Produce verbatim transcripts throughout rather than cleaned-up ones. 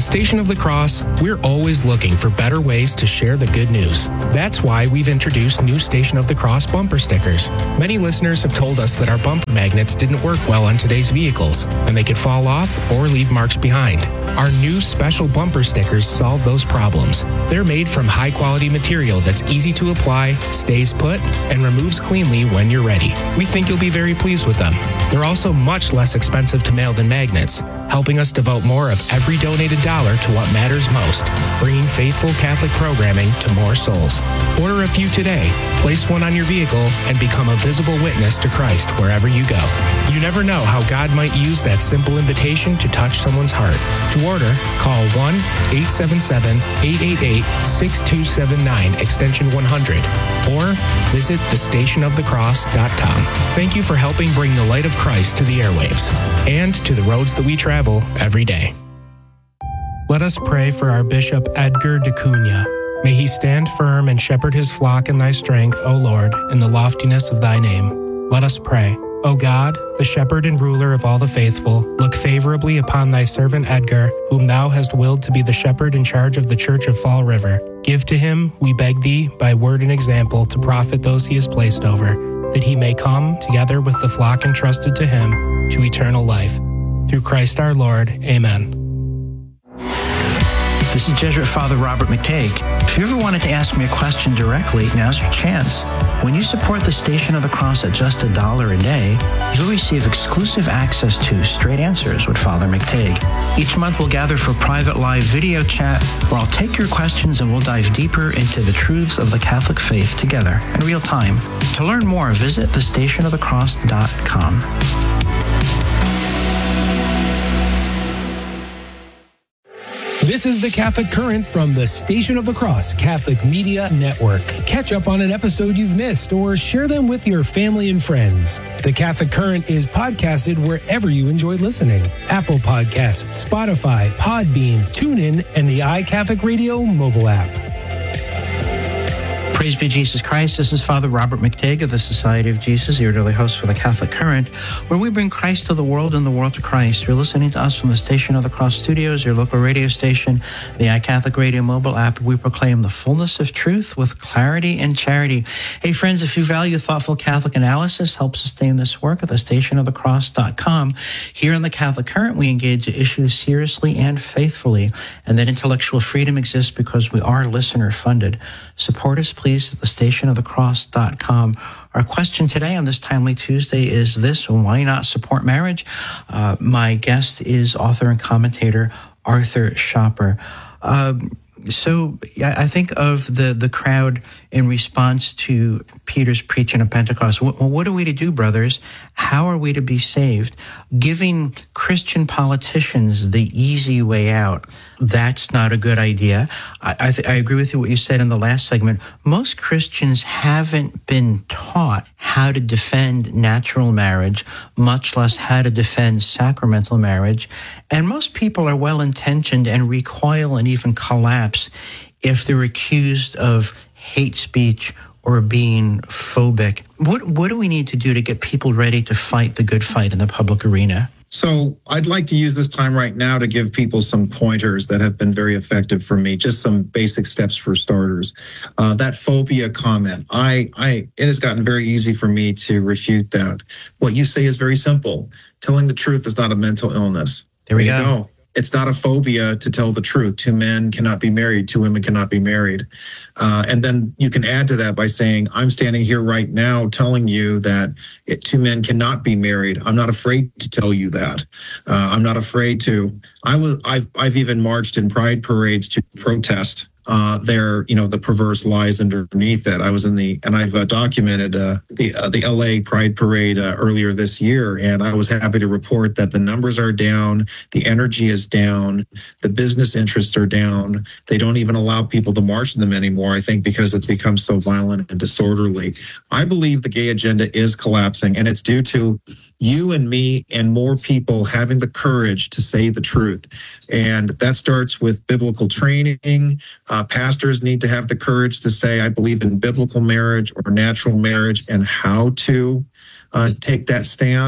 Station of the Cross, we're always looking for better ways to share the good news. That's why we've introduced new Station of the Cross bumper stickers. Many listeners have told us that our bumper magnets didn't work well on today's vehicles, and they could fall off or leave marks behind. Our new special bumper stickers solve those problems. They're made from high-quality material that's easy to apply, stays put, and removes cleanly when you're ready. We think you'll be very pleased with them. They're also much less expensive to mail than magnets, helping us devote more of every donated dollar to what matters most, bringing faithful Catholic programming to more souls. Order a few today, place one on your vehicle, and become a visible witness to Christ wherever you go. You never know how God might use that simple invitation to touch someone's heart. To order, call one eight seven seven, eight eight eight, six two seven nine, extension one hundred, or visit the station of the cross dot com. Thank you for helping bring the light of Christ to the airwaves and to the roads that we travel every day. Let us pray for our Bishop Edgar de Cunha. May he stand firm and shepherd his flock in thy strength, O Lord, in the loftiness of thy name. Let us pray. O God, the shepherd and ruler of all the faithful, look favorably upon thy servant Edgar, whom thou hast willed to be the shepherd in charge of the Church of Fall River. Give to him, we beg thee, by word and example, to profit those he has placed over, that he may come, together with the flock entrusted to him, to eternal life. Through Christ our Lord. Amen. This is Jesuit Father Robert McTague. If you ever wanted to ask me a question directly, now's your chance. When you support the Station of the Cross at just a dollar a day, you'll receive exclusive access to Straight Answers with Father McTague. Each month we'll gather for private live video chat where I'll take your questions and we'll dive deeper into the truths of the Catholic faith together in real time. To learn more, visit the station of the cross dot com. This is the Catholic Current from the Station of the Cross Catholic Media Network. Catch up on an episode you've missed or share them with your family and friends. The Catholic Current is podcasted wherever you enjoy listening. Apple Podcasts, Spotify, Podbean, TuneIn, and the iCatholic Radio mobile app. Praise be Jesus Christ. This is Father Robert McTague of the Society of Jesus, your daily host for the Catholic Current, where we bring Christ to the world and the world to Christ. You're listening to us from the Station of the Cross Studios, your local radio station, the iCatholic Radio mobile app. We proclaim the fullness of truth with clarity and charity. Hey, friends, if you value thoughtful Catholic analysis, help sustain this work at the station of the cross dot com. Here in the Catholic Current, we engage issues seriously and faithfully, and that intellectual freedom exists because we are listener-funded. Support us, please, at the station of the cross dot com. Our question today on this timely Tuesday is this: why not support marriage? Uh, my guest is author and commentator Arthur Schapper. Um, so yeah, I think of the, the crowd in response to Peter's preaching of Pentecost. What, what are we to do, brothers? How are we to be saved? Giving Christian politicians the easy way out, that's not a good idea. I, I, th- I agree with you what you said in the last segment. Most Christians haven't been taught how to defend natural marriage, much less how to defend sacramental marriage. And most people are well-intentioned and recoil and even collapse if they're accused of hate speech or being phobic. What what do we need to do to get people ready to fight the good fight in the public arena? So I'd like to use this time right now to give people some pointers that have been very effective for me, just some basic steps for starters. Uh, that phobia comment, I, I, it has gotten very easy for me to refute that. What you say is very simple. Telling the truth is not a mental illness. There we there go. go. It's not a phobia to tell the truth. Two men cannot be married. Two women cannot be married. Uh, and then you can add to that by saying, I'm standing here right now telling you that it, two men cannot be married. I'm not afraid to tell you that. Uh, I'm not afraid to. I was. I've. I've even marched in pride parades to protest uh, their, you know, the perverse lies underneath that. I was in the, and I've uh, documented uh, the uh, the L A Pride Parade uh, earlier this year, and I was happy to report that the numbers are down, the energy is down, the business interests are down. They don't even allow people to march in them anymore, I think, because it's become so violent and disorderly. I believe the gay agenda is collapsing, and it's due to you and me and more people having the courage to say the truth. And that starts with biblical training. Uh, pastors need to have the courage to say, I believe in biblical marriage or natural marriage and how to uh, take that stand.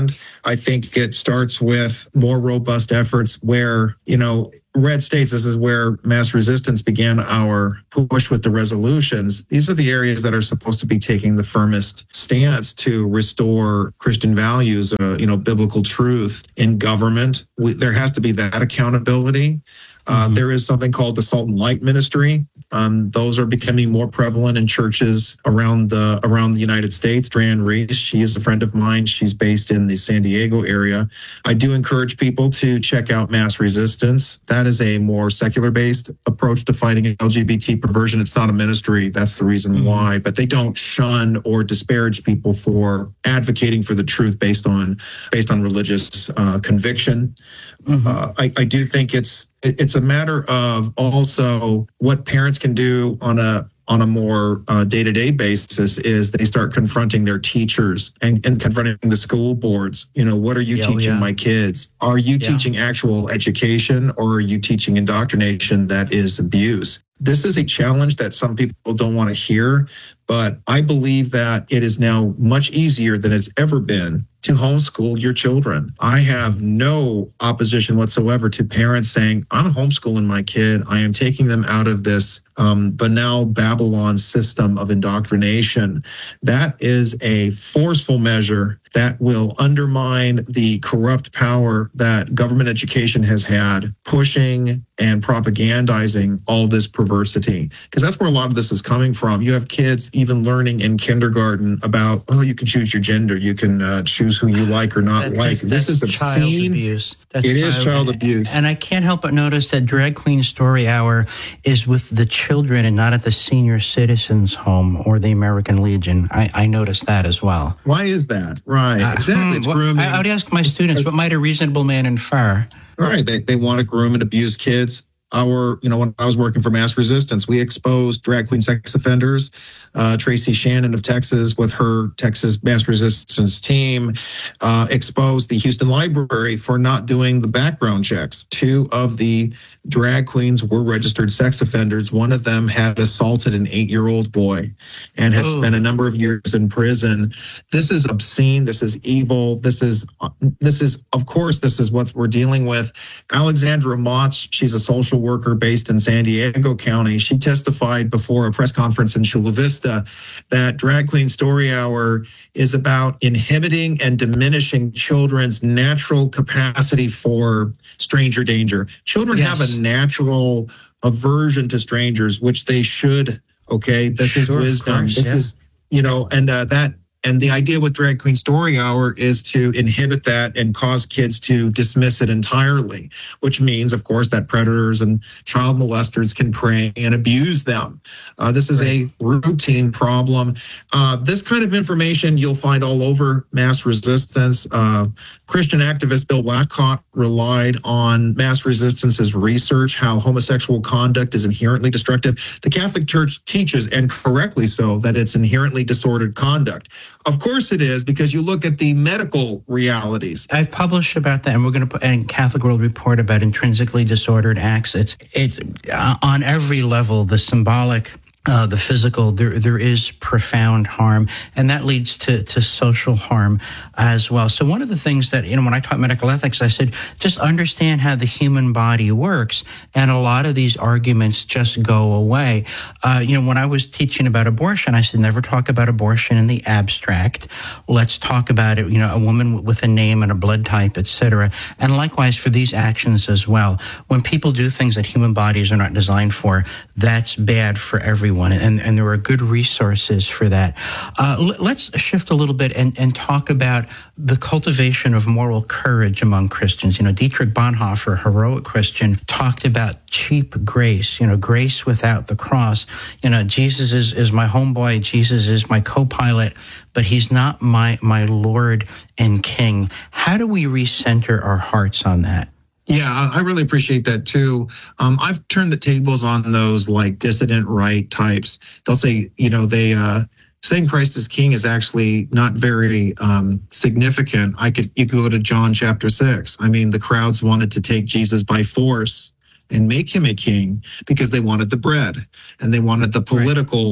I think it starts with more robust efforts where, you know, red states, this is where mass resistance began our push with the resolutions. These are the areas that are supposed to be taking the firmest stance to restore Christian values, uh, you know, biblical truth in government. We, there has to be that accountability. Uh, mm-hmm. There is something called the Salt and Light Ministry. Um, those are becoming more prevalent in churches around the around the United States. Dran Reese, she is a friend of mine. She's based in the San Diego area. I do encourage people to check out Mass Resistance. That is a more secular-based approach to fighting L G B T perversion. It's not a ministry. That's the reason mm-hmm. why. But they don't shun or disparage people for advocating for the truth based on based on religious uh, conviction. Mm-hmm. Uh, I, I do think it's it's a matter of also what parents can do on a on a more uh, day-to-day basis is they start confronting their teachers and, and confronting the school boards. You know, what are you yeah, teaching yeah. my kids? Are you yeah. teaching actual education, or are you teaching indoctrination that is abuse? This is a challenge that some people don't want to hear, but I believe that it is now much easier than it's ever been to homeschool your children. I have no opposition whatsoever to parents saying, I'm homeschooling my kid. I am taking them out of this um, banal Babylon system of indoctrination. That is a forceful measure that will undermine the corrupt power that government education has had, pushing and propagandizing all this perversity. Because that's where a lot of this is coming from. You have kids even learning in kindergarten about, oh, you can choose your gender, you can uh, choose who you like or not that, like. That's, this is child obscene. Abuse. That's it child, is child abuse. And I can't help but notice that Drag Queen Story Hour is with the children and not at the senior citizens home or the American Legion. I, I noticed that as well. Why is that? Right. Uh, exactly. It's well, grooming. I, I would ask my students, what might a reasonable man infer? Right. They, they want to groom and abuse kids. Our, you know, when I was working for Mass Resistance, we exposed drag queen sex offenders. Uh, Tracy Shannon of Texas, with her Texas Mass Resistance team, uh, exposed the Houston Library for not doing the background checks. Two of the drag queens were registered sex offenders. One of them had assaulted an eight-year-old boy and had oh. spent a number of years in prison. This is obscene. This is evil. This is, this is, of course, this is what we're dealing with. Alexandra Motz, she's a social worker based in San Diego County. She testified before a press conference in Chula Vista that Drag Queen Story Hour is about inhibiting and diminishing children's natural capacity for stranger danger. Children yes. have a natural aversion to strangers, which they should. Okay, this sure, is wisdom. Course, this yeah. is, you know, and uh, that. And the idea with Drag Queen Story Hour is to inhibit that and cause kids to dismiss it entirely, which means, of course, that predators and child molesters can prey and abuse them. Uh, this is right. a routine problem. Uh, this kind of information you'll find all over Mass Resistance. Uh, Christian activist Bill Blackhawk relied on Mass Resistance's research, how homosexual conduct is inherently destructive. The Catholic Church teaches, and correctly so, that it's inherently disordered conduct. Of course it is, because you look at the medical realities. I've published about that, and we're going to put in Catholic World Report about intrinsically disordered acts. It's it uh, on every level, the symbolic, Uh, the physical, there there is profound harm, and that leads to, to social harm as well. So one of the things that, you know, when I taught medical ethics, I said, just understand how the human body works, and a lot of these arguments just go away. Uh, you know, when I was teaching about abortion, I said, never talk about abortion in the abstract. Let's talk about it, you know, a woman with a name and a blood type, et cetera. And likewise for these actions as well. When people do things that human bodies are not designed for, that's bad for everyone. And, and there are good resources for that. Uh, l- let's shift a little bit and, and talk about the cultivation of moral courage among Christians. You know, Dietrich Bonhoeffer, heroic Christian, talked about cheap grace, you know, grace without the cross. You know, Jesus is, is my homeboy, Jesus is my co-pilot, but he's not my, my Lord and King. How do we recenter our hearts on that? Yeah, I really appreciate that too. Um, I've turned the tables on those like dissident right types. They'll say, you know, they uh, saying Christ is King is actually not very um, significant. I could you could go to John chapter six. I mean, the crowds wanted to take Jesus by force and make him a king because they wanted the bread and they wanted the political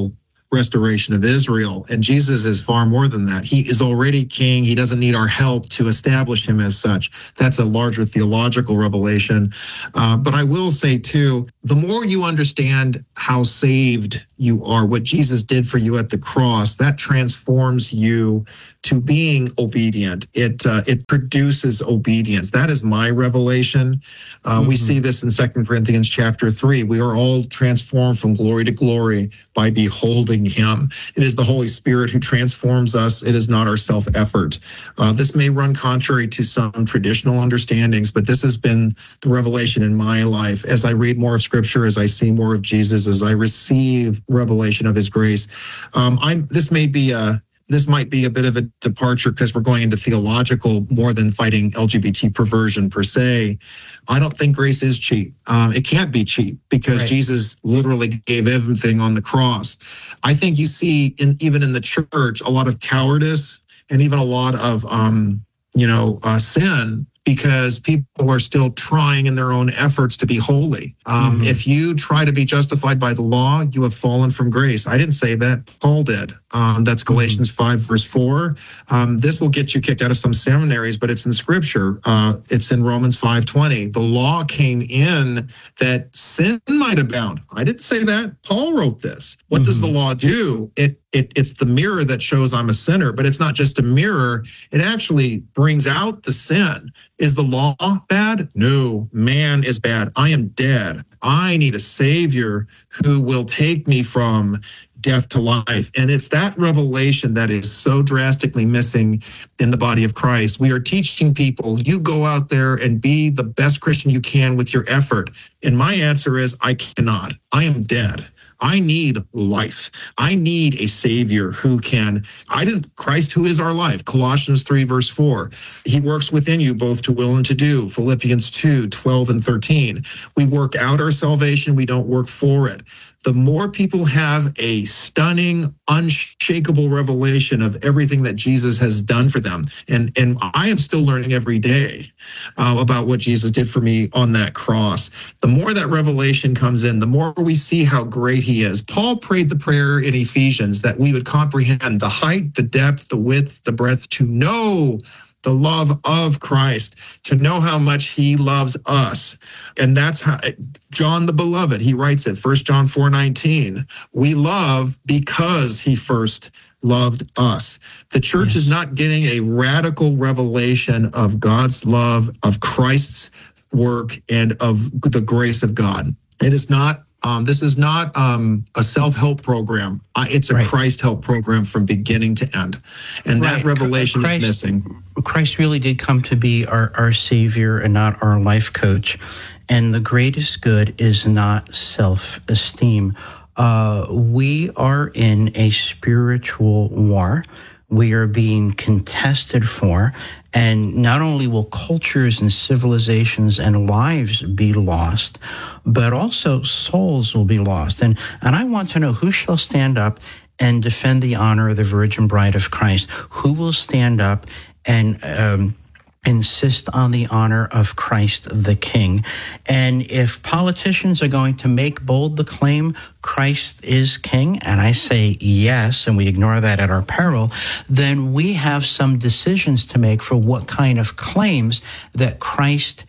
restoration of Israel. And Jesus is far more than that. He is already king. He doesn't need our help to establish him as such. That's a larger theological revelation. Uh, but I will say, too, the more you understand how saved you are, what Jesus did for you at the cross, that transforms you to being obedient. It uh, it produces obedience. That is my revelation. Uh, mm-hmm. We see this in Second Corinthians chapter three. We are all transformed from glory to glory by beholding him. It is the Holy Spirit who transforms us. It is not our self-effort. Uh, this may run contrary to some traditional understandings, but this has been the revelation in my life. As I read more of Scripture, as I see more of Jesus, as I receive revelation of his grace, um, I'm. This may be a This might be a bit of a departure because we're going into theological more than fighting L G B T perversion per se. I don't think grace is cheap. Um, it can't be cheap because right. Jesus literally gave everything on the cross. I think you see in even in the church a lot of cowardice and even a lot of um, you know uh, sin, because people are still trying in their own efforts to be holy. Um, mm-hmm. If you try to be justified by the law, you have fallen from grace. I didn't say that. Paul did. Um, that's Galatians mm-hmm. five, verse four. Um, this will get you kicked out of some seminaries, but it's in Scripture. Uh, it's in Romans five twenty. The law came in that sin might abound. I didn't say that. Paul wrote this. What mm-hmm. does the law do? It It, it's the mirror that shows I'm a sinner, but it's not just a mirror. It actually brings out the sin. Is the law bad? No, man is bad. I am dead. I need a Savior who will take me from death to life. And it's that revelation that is so drastically missing in the body of Christ. We are teaching people, you go out there and be the best Christian you can with your effort. And my answer is, I cannot. I am dead. I need life. I need a Savior who can, I didn't, Christ who is our life. Colossians three, verse four. He works within you both to will and to do. Philippians two, twelve and thirteen. We work out our salvation. We don't work for it. The more people have a stunning, unshakable revelation of everything that Jesus has done for them, and, and I am still learning every day uh, about what Jesus did for me on that cross. The more that revelation comes in, the more we see how great he is. Paul prayed the prayer in Ephesians that we would comprehend the height, the depth, the width, the breadth, to know the love of Christ, to know how much he loves us. And that's how John the Beloved, he writes it, First John four nineteen. We love because he first loved us. The church yes. is not getting a radical revelation of God's love, of Christ's work, and of the grace of God. It is not Um, this is not um, a self-help program. Uh, it's a right. Christ help program from beginning to end. And right. that revelation Christ, is missing. Christ really did come to be our, our Savior and not our life coach. And the greatest good is not self-esteem. Uh, we are in a spiritual war. We are being contested for. And not only will cultures and civilizations and lives be lost, but also souls will be lost. And, and I want to know, who shall stand up and defend the honor of the Virgin Bride of Christ? Who will stand up and um, insist on the honor of Christ the King? And if politicians are going to make bold the claim Christ is King, and I say yes, and we ignore that at our peril, then we have some decisions to make for what kind of claims that Christ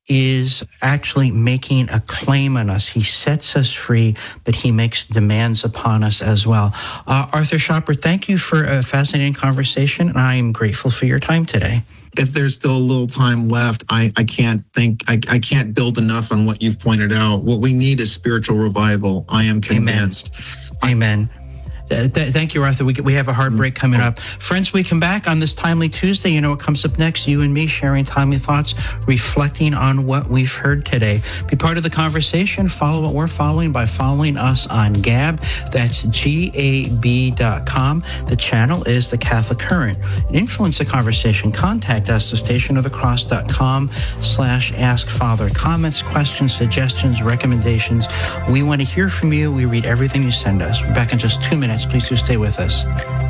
is actually making a claim on us. He sets us free, but he makes demands upon us as well. Uh, Arthur Schapper, thank you for a fascinating conversation, and I am grateful for your time today. If there's still a little time left, I, I can't think, I, I can't build enough on what you've pointed out. What we need is spiritual revival. I am convinced. Amen. Amen. Uh, th- thank you, Arthur. We, we have a hard break coming up. Friends, we come back on this Timely Tuesday. You know what comes up next? You and me sharing timely thoughts, reflecting on what we've heard today. Be part of the conversation. Follow what we're following by following us on Gab. That's G A B dot com. The channel is The Catholic Current. Influence the conversation. Contact us at stationofthecross.com slash ask Father. Comments, questions, suggestions, recommendations. We want to hear from you. We read everything you send us. We're back in just two minutes. Please do stay with us.